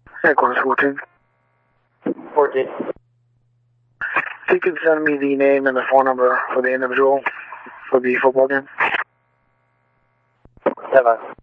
Headquarters 14. 14. If you could send me the name and the phone number for the individual for the football game. 7.